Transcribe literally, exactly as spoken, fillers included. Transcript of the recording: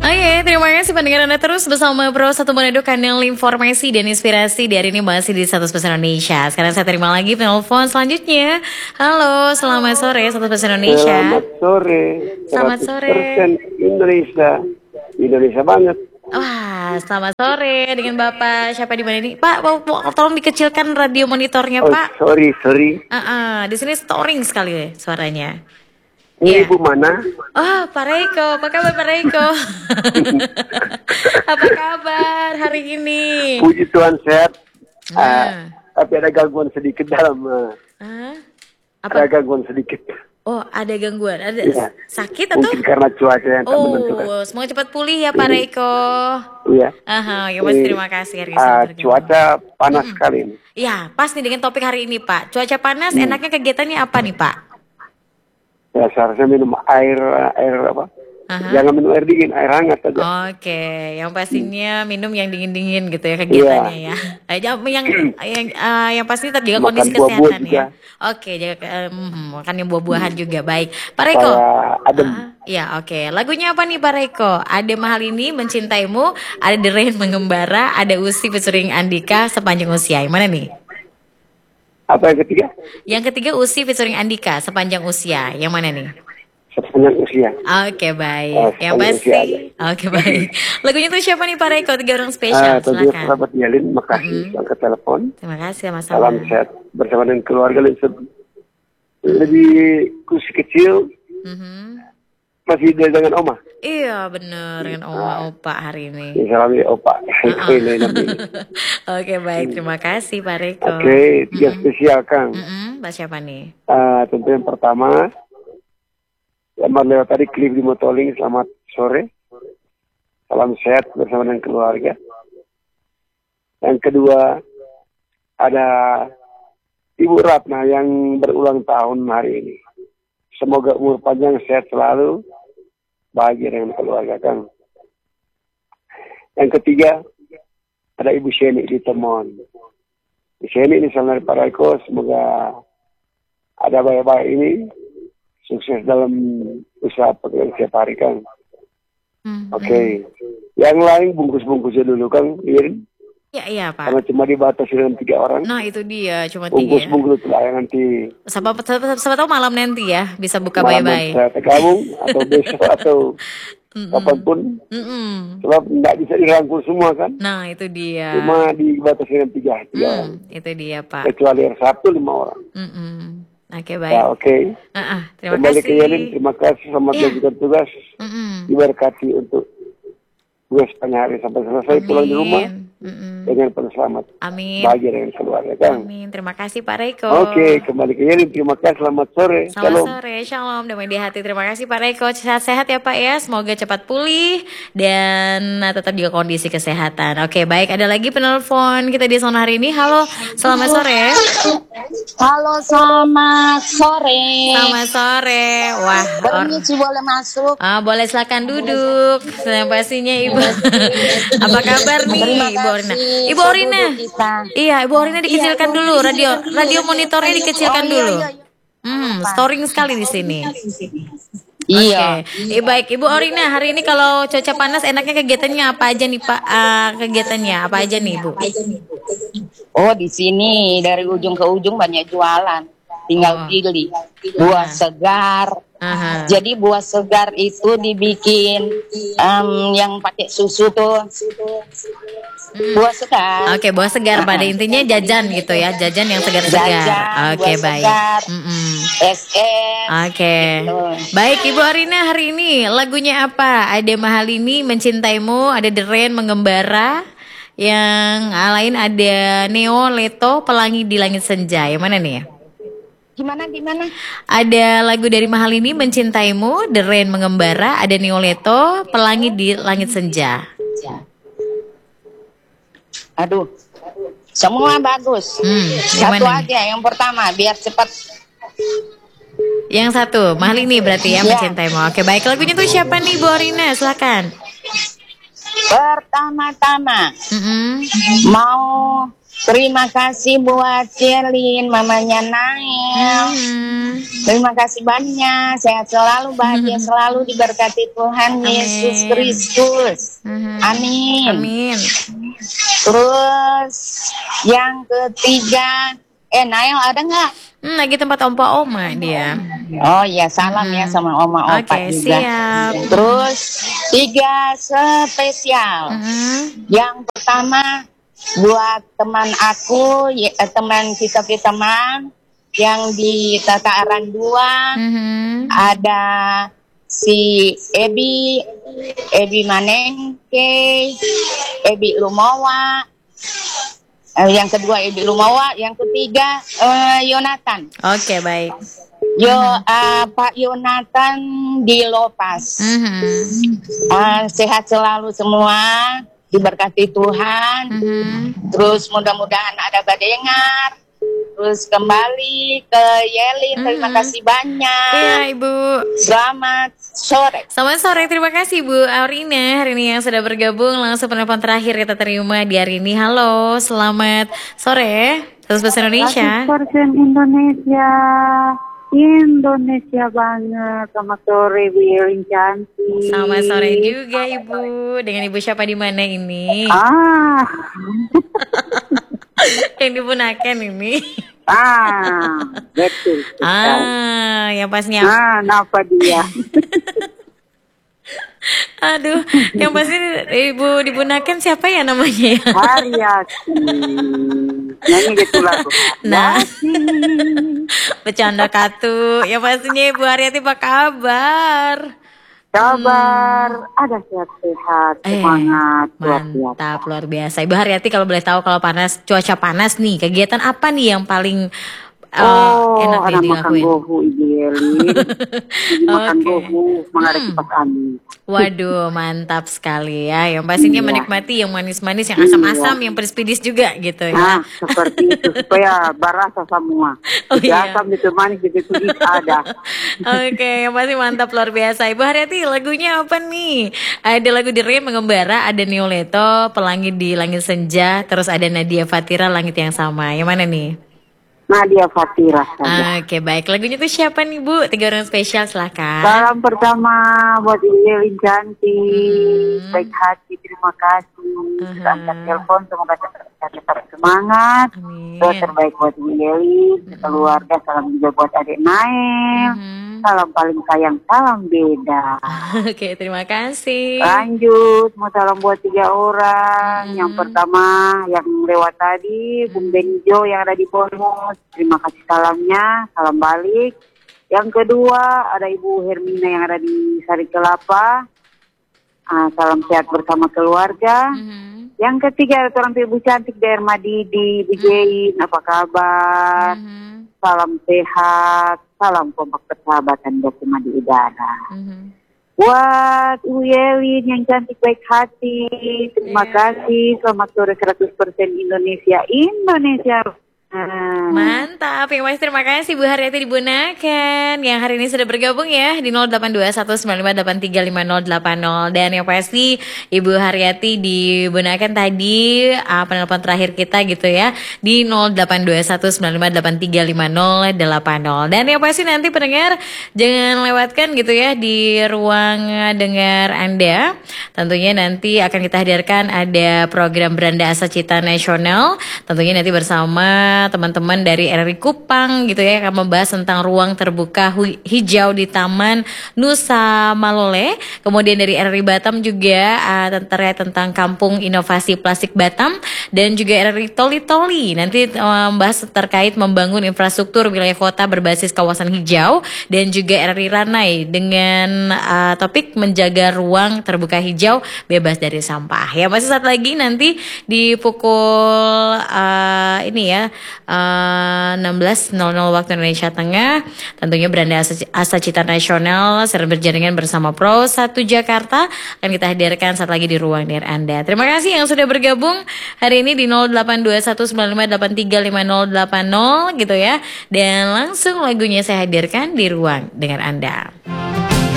Oke, terima kasih pendengar Anda terus bersama Pro satu Manado, kanal informasi dan inspirasi. Di hari ini masih di seratus persen Indonesia. Sekarang saya terima lagi penelpon selanjutnya. Halo, selamat sore seratus persen Indonesia. Selamat sore. Selamat sore. seratus persen Indonesia. Indonesia banget. Wah, selamat sore dengan Bapak siapa di mana ini? Pak, mau, mau, tolong dikecilkan radio monitornya, Oh, Pak. sorry, sorry. Uh -uh, di sini storing sekali suaranya. Ini Iya. ibu mana? Oh, Pak Reiko, apa kabar Pak Reiko? Apa kabar hari ini? Puji Tuhan sehat. Nah. Ah, tapi ada gangguan sedikit dalam. Uh, Hah? Ada Apa? gangguan sedikit. Oh, ada gangguan, ada Iya. sakit atau? Mungkin karena cuaca yang tak menentukan. Oh, semoga cepat pulih ya Pak Reiko. Iya. Aha, ya Mas, terima kasih hari ini Ah, sudah bergabung. cuaca panas sekali ini. Ya, pas nih dengan topik hari ini Pak. Cuaca panas, enaknya kegiatannya apa nih Pak? Ya seharusnya minum air air apa? Aha. Jangan minum air dingin, air hangat aja. Oke, yang pastinya minum yang dingin-dingin gitu ya kegiatannya ya. Eh, Yang yang yang, eh, yang pasti terjaga Makan kondisi buah-buah kesehatan juga. ya. Oke, jaga eh, mm, makan yang buah-buahan juga baik. Pak Reiko. Supaya adem. Ah, ya, oke. Lagunya apa nih Pak Reiko? Ada Mahal Ini, Mencintaimu, ada The Rain Mengembara, ada Usi featuring Andika, Sepanjang Usia. Yang mana nih? Apa yang ketiga? Yang ketiga Usi featuring Andika, Sepanjang Usia. Yang mana nih? Sepanjang usia. Oke, baik. Oh, Yang sepanjang pasti. usia aja. Oke, baik. Lagunya tuh siapa nih Pak Reiko? Tiga orang Ah, spesial, tentunya silakan. sahabat Yalin, makasih Mm-mm. angkat telepon. Terima kasih Mas Salam Sama. sehat bersama dengan keluarga lebih, lebih kursi kecil Mhm. masih dia dengan oma. Iya bener, dengan Oma Opa hari ini. Ya, salam ya opa. Ini nabi. Oke, baik, terima kasih Pak Reiko. Oke, tiga spesial Kang. Mm-mm, Pak siapa nih? Ah, tentu yang pertama, selamat lewat tadi klip di Motoling. Selamat sore. Salam sehat bersama dengan keluarga. Yang kedua ada Ibu Ratna yang berulang tahun hari ini. Semoga umur panjang, sehat selalu, bahagia dengan keluarga Kang. Yang ketiga ada Ibu Sheni di Temon. Ibu Sheni ini salam dari Pak Reiko, semoga ada baik-baik ini, sukses dalam usaha pekerjaan setiap hari Kang. Hmm, Oke, yang lain bungkus-bungkusnya dulu Kang, Irin. Iya, iya Pak. Karena cuma dibatasi dengan tiga orang. Nah itu dia, cuma tiga. Bungkus-bungkus lah yang nanti Siapa, siapa, siapa tahu malam nanti ya bisa buka malam bye-bye. saya tergabung atau besok atau kapanpun. Mm-mm. Sebab nggak bisa dirangkul semua kan. Nah itu dia. Cuma dibatasi dengan tiga, tiga orang. Hmm, itu dia Pak. Kecuali hari Sabtu lima orang. Mm-mm. Oke, Ya baik. oke. Ah, ah, terima Kembali kasih. ke Yelin, terima kasih. Selamat Iya. melanjutkan tugas. Mm-mm. Diberkati untuk tugas setengah hari sampai selesai pulang di rumah Mm-mm. dengan penuh selamat. Amin. Bahagia dengan keluarga Kang. Amin. Terima kasih Pak Reiko. Oke, kembali ke Yelin. Terima kasih. Selamat sore. Selamat Shalom. sore, shalom, damai di hati. Terima kasih Pak Reiko, sehat-sehat ya Pak ya. Semoga cepat pulih dan nah, tetap juga kondisi kesehatan. Oke, baik. Ada lagi penelpon kita di zona hari ini. Halo, selamat sore. Halo, selamat sore. Selamat sore. Wah, or- Permisi, boleh masuk? ah, boleh silakan duduk. Yang pastinya Ibu. Apa kabar nih Terima Ibu Orina? kasih. Ibu Orina. Saudara kita. Iya, Ibu Orina dikecilkan Iya, dulu. Radio radio monitornya dikecilkan Oh, iya, dulu. iya, iya. Hmm, storing sekali di sini. Iya. Oke, eh, baik Ibu Orina, hari ini kalau cuaca panas enaknya kegiatannya apa aja nih Pak? Ah, kegiatannya apa aja nih Bu? Oh, di sini dari ujung ke ujung banyak jualan. Tinggal Oh. pilih. Buah segar. Aha. Jadi buah segar itu dibikin em, yang pakai susu tuh. Buah segar. Oke, buah segar pada intinya jajan gitu ya, jajan yang segar-segar. Jajan, Oke, buah baik. segar. Mm-mm. Es es. Oke, baik Ibu Arina, hari ini lagunya apa? Ada Mahal Ini, Mencintaimu, ada The Rain Mengembara, yang lain ada Neo Leto, Pelangi di Langit Senja. Yang mana nih? Gimana gimana? Ada lagu dari Mahal Ini, Mencintaimu, The Rain Mengembara, ada Neo Leto, Pelangi di Langit Senja. Aduh. Semua bagus. Hmm, Satu gimana? aja yang pertama biar cepat. Yang satu, Mahal Ini berarti ya, Ya. Mencintaimu. Oke, baik. Lagunya tuh siapa nih, Bu Arina? Silakan. Pertama-tama Mm-mm. mau Terima kasih buat Celin, mamanya Nael. Hmm. Terima kasih banyak. Sehat selalu, bahagia selalu, diberkati Tuhan Amin. Yesus Kristus. Hmm. Amin. Amin. Terus yang ketiga, eh Nael ada nggak? Hmm, lagi tempat ompa oma dia. Oh iya, salam Hmm. ya sama oma opa Oke, juga. siap. Terus tiga spesial. Hmm. Yang pertama buat teman aku, ya, eh, teman kita kita teman yang di Tataran dua, Hmm. ada si Ebi, Ebi Manengke, Ebi Lumawa. Eh, yang kedua Ebi Lumawa, yang ketiga eh, Yonatan. Oke, baik. Yo, uh, Pak Yonatan di Lopas. Hmm. Uh, sehat selalu semua, diberkati Tuhan. Hmm. Terus mudah-mudahan ada badengar. Terus kembali ke Yelin. Terima Mhm. kasih banyak. Iya, Ibu. Selamat sore. Selamat sore, terima kasih Bu Aurina hari ini yang sudah bergabung. Langsung penelpon terakhir kita terima di hari ini. Halo, selamat sore. Terus bahasa Indonesia. seratus persen Indonesia. Indonesia banget. Selamat sore Bu Yelin cantik. Selamat sore juga Ibu. Dengan Ibu siapa di mana ini? Ah. Yang dibunakan ini. Ah, betul. Ah, yang pasnya. Ah, kenapa dia? Aduh, yang pasti Ibu dibunakan siapa ya namanya ya? Haryati. Nyanyi gitu lagu. Nah, Haryati. bercanda katu. Yang pastinya Ibu Haryati apa kabar? Kabar, ada sehat-sehat, Eh, semangat, luar biasa. Mantap, luar biasa. Ibu Haryati kalau boleh tahu kalau panas, cuaca panas nih, kegiatan apa nih yang paling uh, Oh, enak ada nih makan dilakuin? gohu Ibu Yelin. Jadi makan Oke. gohu, menghadapi Hmm. kipas angin. Waduh, mantap sekali ya. Yang pastinya Iya. menikmati yang manis-manis, yang asam-asam, yang pedis-pedis juga gitu ya. Nah, seperti itu supaya berasa semua. Oh, Di iya. asam, di manis, di pedis ada. Oke, yang pasti mantap luar biasa. Ibu Haryati, lagunya apa nih? Ada lagu Dere Mengembara, ada Nioleto, Pelangi di Langit Senja, terus ada Nadia Fatira, Langit yang Sama. Yang mana nih? Nadia Fatira saja. Oke, baik. Lagunya tuh siapa nih, Bu? Tiga orang spesial, silakan. Salam pertama buat Ibu Yelin cantik, Hmm. baik hati, terima kasih. Aha. Angkat telepon, semoga tetap, tetap semangat. Amin. Doa terbaik buat Ibu Yelin, keluarga, salam juga buat adik Nael. Mhm. Salam paling sayang, salam beda. Oke, terima kasih. Lanjut, mau salam buat tiga orang. Hmm. Yang pertama yang lewat tadi, Bung Benjo yang ada di Bonus. Terima kasih salamnya, salam balik. Yang kedua ada Ibu Hermina yang ada di Sari Kelapa. Ah, salam sehat bersama keluarga. Mhm. Yang ketiga ada orang Ibu cantik dari Madidi, Bu Jein, apa kabar? Mhm. Salam sehat, salam kompak persahabatan bersama di udara. Mhm. Buat Ibu Yelin yang cantik baik hati, terima Iya. kasih. Selamat sore seratus persen Indonesia. Indonesia. Ah. Mantap, yang pasti terima kasih Bu Haryati dibunakan yang hari ini sudah bergabung ya di nol delapan dua satu sembilan lima delapan tiga lima nol delapan nol. Dan yang pasti Ibu Haryati dibunakan tadi uh, penelpon terakhir kita gitu ya di nol delapan dua satu sembilan lima delapan tiga lima nol delapan nol. Dan yang pasti nanti pendengar jangan lewatkan gitu ya di ruang dengar Anda. Tentunya nanti akan kita hadirkan ada program Beranda Asa Cita Nasional. Tentunya nanti bersama teman-teman dari R R I Kupang gitu ya akan membahas tentang ruang terbuka hu- hijau di Taman Nusa Malole. Kemudian dari R R I Batam juga uh, terkait tentang Kampung Inovasi Plastik Batam dan juga R R I Toli Toli nanti uh, membahas terkait membangun infrastruktur wilayah kota berbasis kawasan hijau dan juga R R I Ranai dengan uh, topik menjaga ruang terbuka hijau bebas dari sampah. Ya masih satu lagi nanti di pukul uh, ini ya Uh, enam belas nol nol waktu Indonesia Tengah. Tentunya Beranda Asa, Asa Cita Nasional serta berjaringan bersama Pro satu Jakarta akan kita hadirkan saat lagi di ruang dengar Anda. Terima kasih yang sudah bergabung hari ini di nol delapan dua satu sembilan lima delapan tiga lima nol delapan nol gitu ya. Dan langsung lagunya saya hadirkan di ruang dengar Anda.